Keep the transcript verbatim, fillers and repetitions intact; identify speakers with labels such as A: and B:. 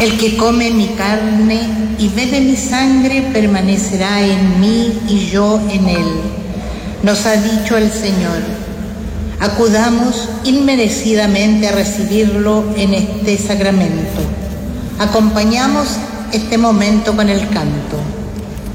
A: El que come mi carne y bebe mi sangre permanecerá en mí y yo en él, nos ha dicho el Señor. Acudamos inmerecidamente a recibirlo en este sacramento. Acompañamos este momento con el canto.